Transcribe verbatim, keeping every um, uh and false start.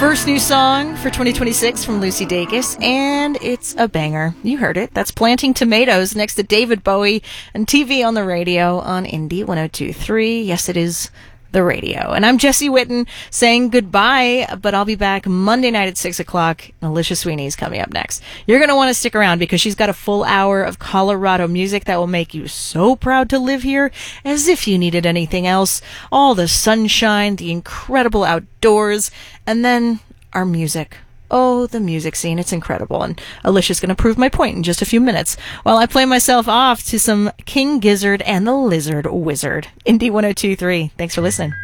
First new song for twenty twenty-six from Lucy Dacus, and it's a banger. You heard it. That's Planting Tomatoes next to David Bowie and T V on the radio on Indie one oh two point three. Yes, it is the radio. And I'm Jessie Witten saying goodbye, but I'll be back Monday night at six o'clock. Alicia Sweeney's coming up next. You're going to want to stick around because she's got a full hour of Colorado music that will make you so proud to live here, as if you needed anything else. All the sunshine, the incredible outdoors, and then our music. Oh, the music scene. It's incredible. And Alicia's going to prove my point in just a few minutes while I play myself off to some King Gizzard and the Lizard Wizard. Indie one oh two point three. Thanks for listening.